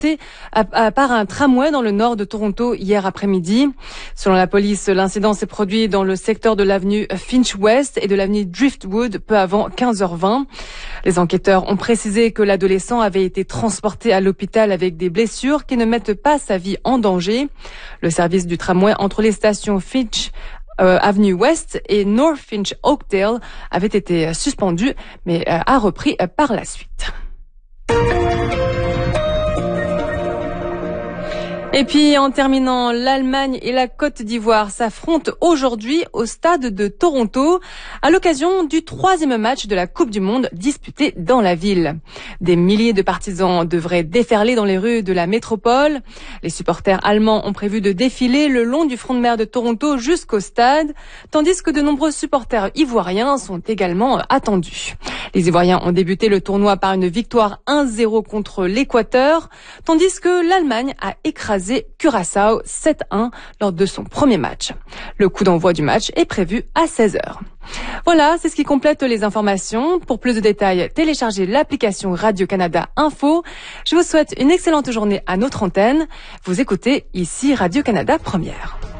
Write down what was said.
par un tramway dans le nord de Toronto hier après-midi. Selon la police, l'incident s'est produit dans le secteur de l'avenue Finch West et de l'avenue Driftwood peu avant 15h20. Les enquêteurs ont précisé que l'adolescent avait été transporté à l'hôpital avec des blessures qui ne mettent pas sa vie en danger. Le service du tramway entre les stations Finch Avenue West et North Finch Oakdale avait été suspendu mais a repris par la suite. Et puis, en terminant, l'Allemagne et la Côte d'Ivoire s'affrontent aujourd'hui au stade de Toronto à l'occasion du 3e match de la Coupe du Monde disputé dans la ville. Des milliers de partisans devraient déferler dans les rues de la métropole. Les supporters allemands ont prévu de défiler le long du front de mer de Toronto jusqu'au stade, tandis que de nombreux supporters ivoiriens sont également attendus. Les Ivoiriens ont débuté le tournoi par une victoire 1-0 contre l'Équateur, tandis que l'Allemagne a écrasé Curaçao 7-1 lors de son premier match. Le coup d'envoi du match est prévu à 16h. Voilà, c'est ce qui complète les informations. Pour plus de détails, téléchargez l'application Radio-Canada Info. Je vous souhaite une excellente journée à notre antenne. Vous écoutez ici Radio-Canada Première.